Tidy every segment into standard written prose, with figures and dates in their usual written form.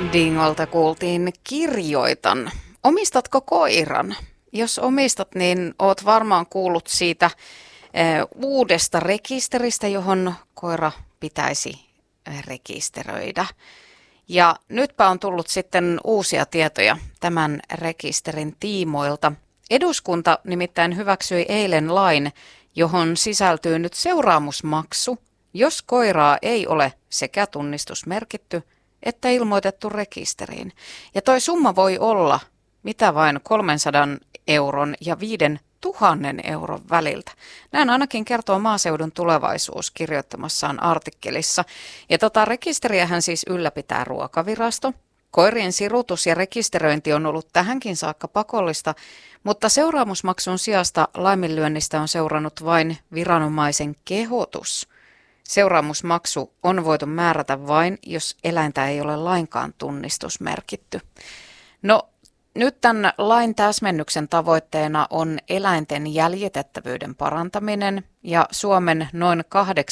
Dingolta kuultiin Kirjoitan. Omistatko koiran? Jos omistat, niin oot varmaan kuullut siitä uudesta rekisteristä, johon koira pitäisi rekisteröidä. Ja nytpä on tullut sitten uusia tietoja tämän rekisterin tiimoilta. Eduskunta nimittäin hyväksyi eilen lain, johon sisältyy nyt seuraamusmaksu, jos koiraa ei ole sekä tunnistusmerkitty että ilmoitettu rekisteriin. Ja toi summa voi olla mitä vain 300 euron ja 5 000 euron väliltä. Näin ainakin kertoo Maaseudun Tulevaisuus kirjoittamassaan artikkelissa. Ja rekisteriähän siis ylläpitää Ruokavirasto. Koirien sirutus ja rekisteröinti on ollut tähänkin saakka pakollista, mutta seuraamusmaksun sijasta laiminlyönnistä on seurannut vain viranomaisen kehotus. Seuraamusmaksu on voitu määrätä vain, jos eläintä ei ole lainkaan tunnistusmerkitty. No, nyt tämän lain täsmennyksen tavoitteena on eläinten jäljitettävyyden parantaminen ja Suomen noin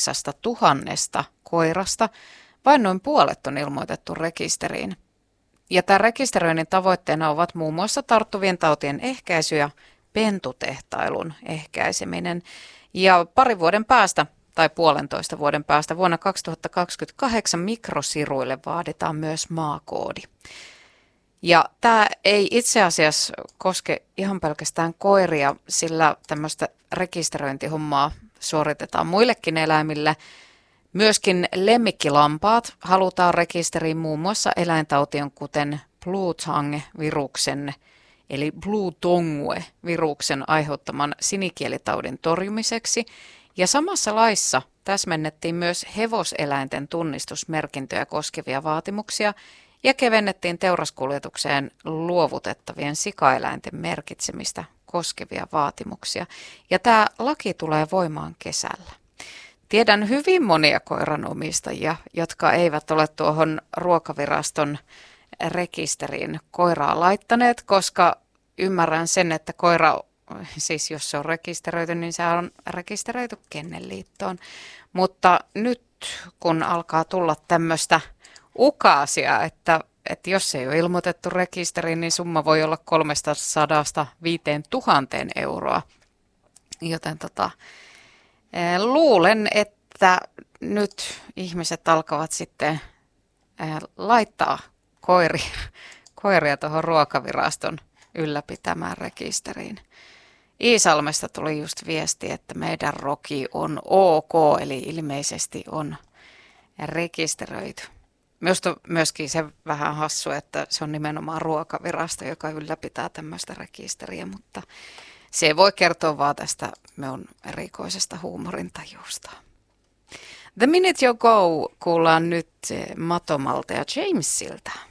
8 000 koirasta vain noin puolet on ilmoitettu rekisteriin. Ja tämän rekisteröinnin tavoitteena ovat muun muassa tarttuvien tautien ehkäisy ja pentutehtailun ehkäiseminen. Ja parin vuoden päästä tai 1,5 vuoden päästä vuonna 2028 mikrosiruille vaaditaan myös maakoodi. Ja tämä ei itse asiassa koske ihan pelkästään koiria, sillä tämmöistä rekisteröintihommaa suoritetaan muillekin eläimille. Myöskin lemmikkilampaat halutaan rekisteriin muun muassa eläintautien kuten Blue Tongue-viruksen eli Blue Tongue-viruksen aiheuttaman sinikielitaudin torjumiseksi. Ja samassa laissa täsmennettiin myös hevoseläinten tunnistusmerkintöjä koskevia vaatimuksia ja kevennettiin teuraskuljetukseen luovutettavien sikaeläinten merkitsemistä koskevia vaatimuksia. Ja tämä laki tulee voimaan kesällä. Tiedän hyvin monia koiranomistajia, jotka eivät ole tuohon Ruokaviraston rekisteriin koiraa laittaneet, koska ymmärrän sen, että koira, siis jos se on rekisteröity, niin se on rekisteröity Kennelliittoon. Mutta nyt kun alkaa tulla tämmöistä ukaasia, että jos ei ole ilmoitettu rekisteriin, niin summa voi olla 300–5 000 euroa. Joten luulen, että nyt ihmiset alkavat sitten laittaa koiria tuohon Ruokaviraston ylläpitämään rekisteriin. Iisalmesta tuli just viesti, että meidän Roki on ok, eli ilmeisesti on rekisteröity. Minusta on myöskin se vähän hassu, että se on nimenomaan Ruokavirasto, joka ylläpitää tämmöistä rekisteriä, mutta se voi kertoa vaan tästä minun erikoisesta huumorintajuusta. The Minute You Go kuullaan nyt Matomalta ja Jamesilta.